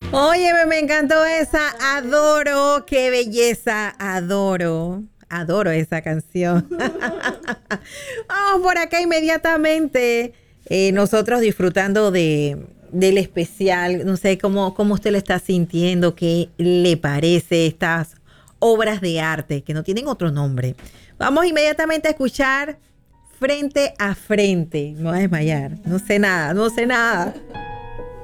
Oye, me encantó esa. Adoro, qué belleza. Adoro. Adoro esa canción. Vamos por acá inmediatamente. Nosotros disfrutando del especial. No sé cómo usted lo está sintiendo, qué le parece estas obras de arte que no tienen otro nombre. Vamos inmediatamente a escuchar Frente a Frente. Me voy a desmayar. No sé nada, no sé nada.